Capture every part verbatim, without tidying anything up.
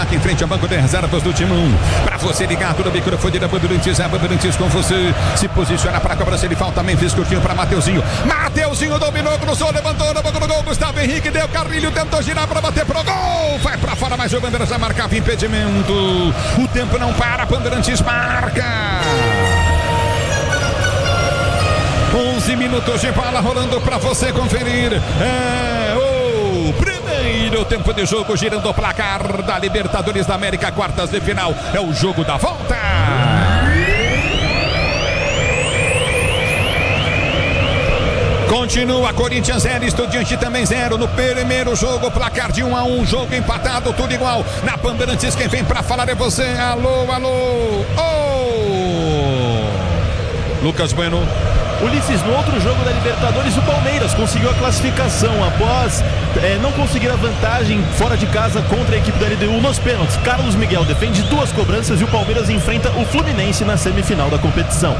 ataque em frente ao banco de reservas do Timão. Pra você ligado no microfone da Bandeirantes, a Bandeirantes com você. Se posiciona pra cobrança de falta, Memphis curtinho pra Mateuzinho. Mateuzinho dominou, cruzou, levantou na boca do gol. Gustavo Henrique deu carrilho, tentou girar pra bater pro gol. Vai pra fora, mas o Bandeirantes já marcava impedimento. O tempo não para, Bandeirantes marca. onze minutos de bola rolando pra você conferir. É o primeiro tempo de jogo, girando o placar da Libertadores da América, quartas de final. É o jogo da volta. Continua Corinthians zero, Estudiante também zero. No primeiro jogo, placar de um a um, jogo empatado, tudo igual. Na Bandeirantes, quem vem pra falar é você. Alô, alô. Oh! Lucas Bueno. Ulisses, no outro jogo da Libertadores, o Palmeiras conseguiu a classificação após é, não conseguir a vantagem fora de casa contra a equipe da L D U nos pênaltis. Carlos Miguel defende duas cobranças e o Palmeiras enfrenta o Fluminense na semifinal da competição.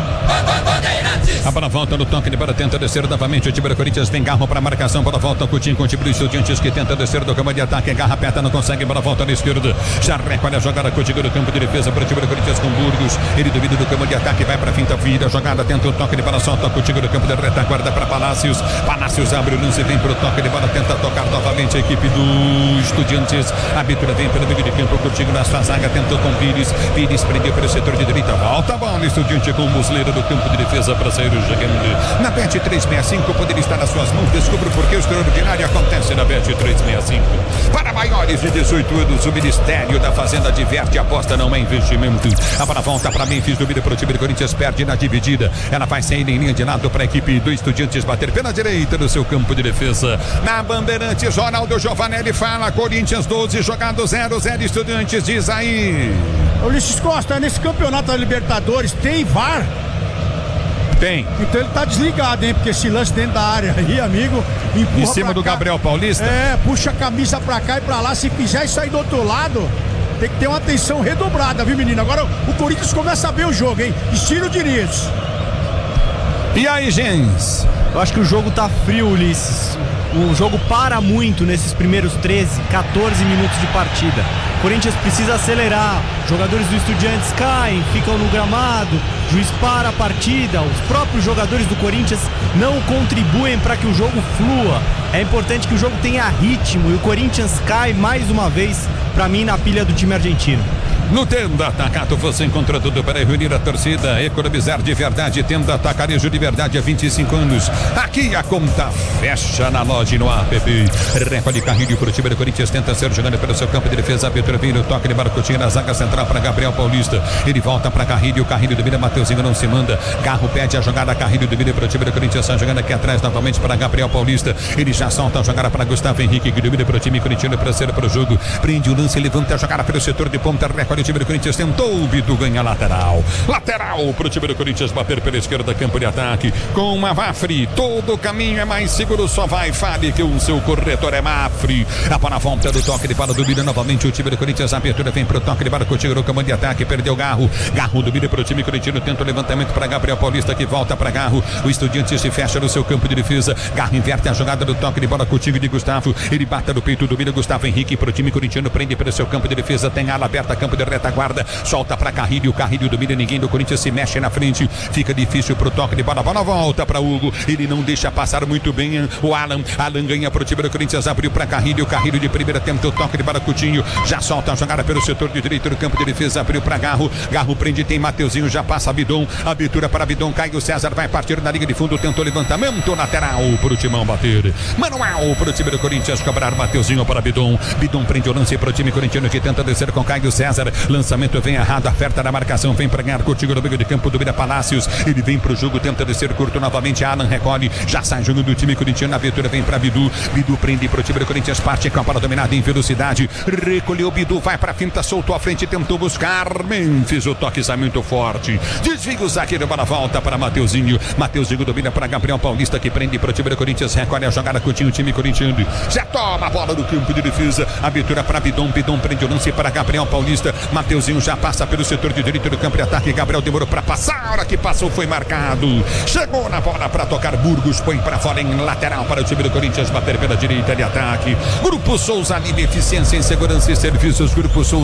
A bola volta no toque de bola, tenta descer novamente. O time do Corinthians vem Garro para marcação. Bola volta, Coutinho com o time do Estudiantes que tenta descer do campo de ataque. Garra, aperta, não consegue. Bola volta na esquerda. Já recolhe a jogada, Coutinho do campo de defesa para o time do Corinthians com Burgos. Ele duvida do campo de ataque, vai para a finta, vira a jogada, tenta o toque de bola, solta Coutinho do campo de retaguarda para Palácios. Palácios abre o lance, vem para o toque de bola, tenta tocar novamente a equipe do Estudiantes. A abertura vem pelo meio de campo, Coutinho na sua zaga, tentou com Pires. Pires prendeu pelo setor de direita. Volta a bola, Estudiante com o Musleiro do campo de defesa para sair jogando. Na Bet trezentos e sessenta e cinco poderia estar nas suas mãos. Descubra por que o extraordinário acontece na Bet trezentos e sessenta e cinco. Para maiores de dezoito anos, o Ministério da Fazenda adverte: aposta não é investimento. A bola volta para Memphis, domina para o time do Corinthians, perde na dividida. Ela vai sair em linha de lado para a equipe do Estudiantes bater pela direita do seu campo de defesa. Na Bandeirantes, Ronaldo Giovanelli fala: Corinthians doze, jogado zero zero, Estudiantes, diz aí. Ulisses Costa, nesse campeonato da Libertadores tem V A R? Tem. Então ele tá desligado, hein? Porque esse lance dentro da área aí, amigo, empurra em cima do cá. Gabriel Paulista? É, puxa a camisa pra cá e pra lá. Se quiser sair do outro lado, tem que ter uma atenção redobrada, viu, menino? Agora o Corinthians começa a ver o jogo, hein? Estilo Diniz. E aí, Gens? Eu acho que o jogo tá frio, Ulisses. O jogo para muito nesses primeiros treze, quatorze minutos de partida. O Corinthians precisa acelerar. Jogadores do Estudiantes caem, ficam no gramado. Juiz para a partida. Os próprios jogadores do Corinthians não contribuem para que o jogo flua. É importante que o jogo tenha ritmo e o Corinthians cai mais uma vez, para mim, na pilha do time argentino. No Tenda Atacado você encontra tudo para reunir a torcida, economizar de verdade. Tenda Atacarejo de verdade há vinte e cinco anos. Aqui a conta fecha na loja e no app. Recolhe Carrilho para o time do Corinthians, tenta ser jogando pelo seu campo de defesa. Abertura vem no toque de Marcotinho na zaga central para Gabriel Paulista. Ele volta para Carrilho, Carrilho domina, Mateuzinho não se manda. Garro pede a jogada, Carrilho domina para o time do Corinthians, está jogando aqui atrás novamente para Gabriel Paulista. Ele já solta a jogada para Gustavo Henrique, que domina para o time corintiano para ser para o jogo. Prende o lance, levanta a jogada pelo setor de ponta, recolhe o time do Corinthians, tentou, o Bidu ganha lateral. Lateral para o time do Corinthians bater pela esquerda, campo de ataque. Com uma Mafre, todo caminho é mais seguro, só vai, fale que o seu corretor é Mafre. A bola volta do toque de bola, domina novamente o time do Corinthians, a abertura vem para o toque de bola, Coutinho no campo de ataque, perdeu Garro. Garro domina para o time corintiano, tenta o levantamento para Gabriel Paulista, que volta para Garro. O Estudiante se fecha no seu campo de defesa. Garro inverte a jogada do toque de bola, Coutinho de Gustavo. Ele bate no peito, domina Gustavo Henrique para o time corintiano, prende pelo seu campo de defesa, tem ala aberta, campo de retaguarda. Solta para Carrilho, Carrilho domina, ninguém do Corinthians se mexe na frente, fica difícil pro toque de bola, a bola volta para Hugo, ele não deixa passar muito bem o Alan, Alan ganha pro time do Corinthians, abriu para Carrilho, Carrilho de primeira, tenta o toque de bola, Coutinho, já solta a jogada pelo setor de direito do campo de defesa, abriu para Garro, Garro prende, tem Mateuzinho, já passa Bidon, abertura para Bidon, Caio César vai partir na linha de fundo, tentou levantamento lateral pro Timão bater, manual pro time do Corinthians, cobrar Mateuzinho para Bidon, Bidon prende o lance pro time corintiano que tenta descer com Caio César, lançamento vem errado, aperta na marcação, vem para ganhar Coutinho no meio de campo, domina Palácios, ele vem pro jogo, tenta descer curto novamente, Alan recolhe, já sai jogando do time corintiano, na abertura vem para Bidu, Bidu prende pro time do Corinthians, parte com a bola dominada em velocidade, recolheu Bidu, vai pra finta, soltou a frente, tentou buscar, Memphis, o toque sai muito forte, desvia o zagueiro, bola volta para Mateuzinho, Mateuzinho domina para Gabriel Paulista, que prende pro time do Corinthians, recolhe a jogada, Coutinho, o time corintiano, já toma a bola do campo de defesa, abertura para Bidon, Bidon prende o lance para Gabriel Paulista, Mateuzinho já passa pelo setor de direito do campo de ataque, Gabriel demorou para passar, a hora que passou foi marcado, chegou na bola para tocar, Burgos põe para fora em lateral para o time do Corinthians bater pela direita de ataque. Grupo Souza Lima, eficiência em segurança e serviços, Grupo Souza.